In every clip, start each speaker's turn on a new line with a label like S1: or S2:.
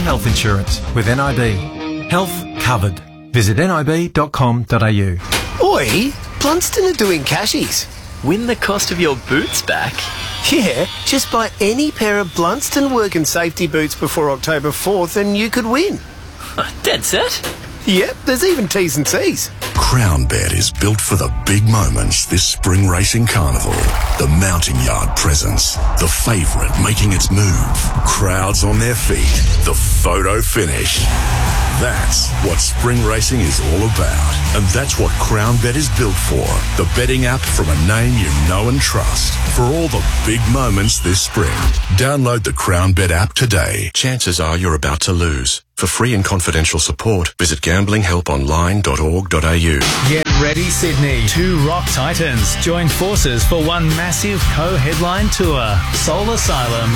S1: health insurance with NIB. Health covered. Visit nib.com.au.
S2: Oi, Blunston are doing cashies.
S3: Win the cost of your boots back?
S2: Yeah, just buy any pair of Blunston work and safety boots before October 4th and you could win.
S3: Dead set?
S2: Yep, there's even T's and C's.
S4: CrownBet is built for the big moments this spring racing carnival. The mounting yard presence, the favourite making its move, crowds on their feet, the photo finish. That's what spring racing is all about. And that's what CrownBet is built for. The betting app from a name you know and trust. For all the big moments this spring. Download the CrownBet app today. Chances are you're about to lose. For free and confidential support, visit gamblinghelponline.org.au.
S5: Get ready, Sydney. 2 rock titans join forces for one massive co-headline tour. Soul Asylum.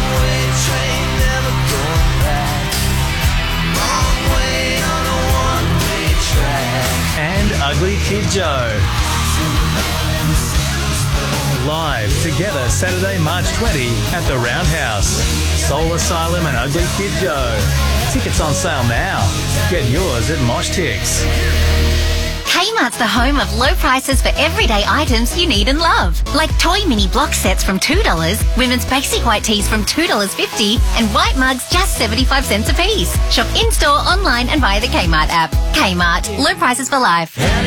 S5: And Ugly Kid Joe. Live together Saturday, March 20 at the Roundhouse. Soul Asylum and Ugly Kid Joe. Tickets on sale now. Get yours at Mosh Tix.
S6: Kmart's the home of low prices for everyday items you need and love. Like toy mini block sets from $2, women's basic white tees from $2.50, and white mugs just 75 cents a piece. Shop in-store, online and via the Kmart app. Kmart. Low prices for life.